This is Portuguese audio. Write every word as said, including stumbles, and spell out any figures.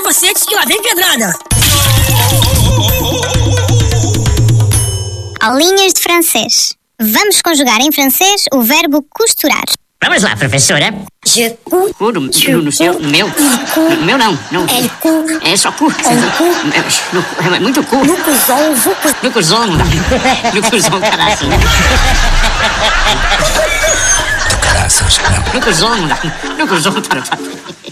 capacetes que lá vem pedrada. Aulinhas de francês. Vamos conjugar em francês o verbo costurar. Vamos lá, professora. Je couds. Cu no, no, no seu, no meu. No meu não. não. Elle coud. É só cu. Elle coud. É muito cu. Nous cousons, vous cousez. No cuzão não dá. No cuzão, caralho. Do caraças, No cuzão não dá. No cuzão, tá.